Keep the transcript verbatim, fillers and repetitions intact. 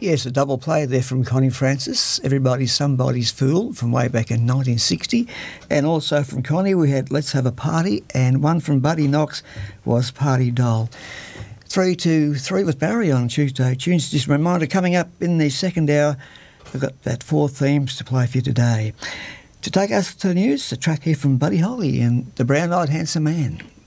Yes, a double play there from Connie Francis, Everybody's Somebody's Fool, from way back in nineteen sixty. And also from Connie we had Let's Have a Party, and one from Buddy Knox was Party Doll. Three to three with Barry on Tuesday Tunes. Just a reminder, coming up in the second hour, we've got that four themes to play for you today. To take us to the news, a track here from Buddy Holly and The Brown-Eyed Handsome Man.